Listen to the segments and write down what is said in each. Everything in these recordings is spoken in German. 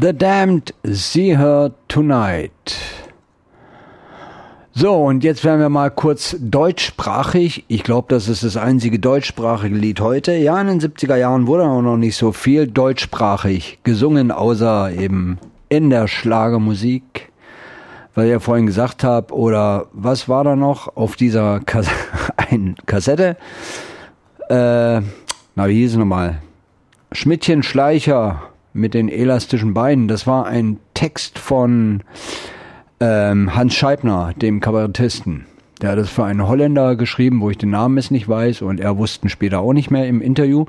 The Damned, See Her Tonight. So, und jetzt werden wir mal kurz deutschsprachig. Ich glaube, das ist das einzige deutschsprachige Lied heute. Ja, in den 70er Jahren wurde auch noch nicht so viel deutschsprachig gesungen, außer eben in der Schlagermusik, weil ich ja vorhin gesagt habe, oder was war da noch auf dieser Kassette? Wie hieß es nochmal? Schmidtchen Schleicher mit den elastischen Beinen. Das war ein Text von Hans Scheibner, dem Kabarettisten. Der hat das für einen Holländer geschrieben, wo ich den Namen jetzt nicht weiß, und er wusste ihn später auch nicht mehr im Interview.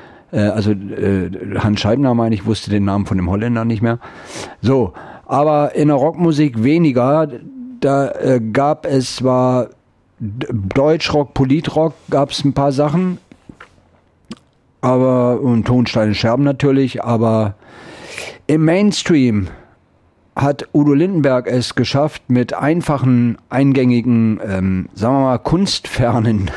Hans Scheibner, meine ich, wusste den Namen von dem Holländer nicht mehr. So, aber in der Rockmusik weniger. Da gab es zwar Deutschrock, Politrock, gab es ein paar Sachen, und Tonsteine Scherben natürlich, aber im Mainstream hat Udo Lindenberg es geschafft, mit einfachen, eingängigen, sagen wir mal, kunstfernen,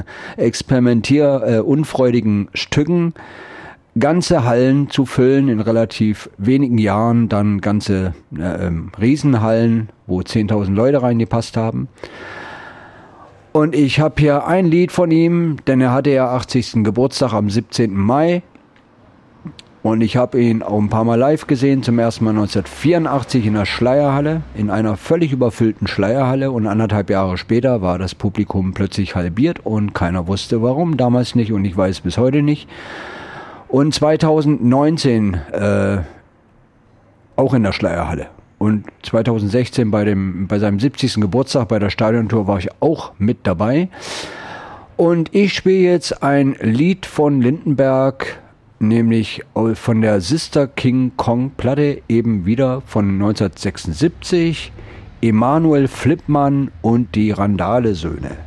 unfreudigen Stücken ganze Hallen zu füllen in relativ wenigen Jahren, dann ganze Riesenhallen, wo 10.000 Leute reingepasst haben. Und ich habe hier ein Lied von ihm, denn er hatte ja 80. Geburtstag am 17. Mai. Und ich habe ihn auch ein paar Mal live gesehen, zum ersten Mal 1984 in der Schleierhalle, in einer völlig überfüllten Schleierhalle. Und 1,5 Jahre später war das Publikum plötzlich halbiert und keiner wusste warum, damals nicht, und ich weiß bis heute nicht. Und 2019 auch in der Schleierhalle. Und 2016 bei seinem 70. Geburtstag bei der Stadiontour war ich auch mit dabei. Und ich spiele jetzt ein Lied von Lindenberg, nämlich von der Sister King Kong Platte, eben wieder von 1976, Emanuel Flippmann und die Randale-Söhne.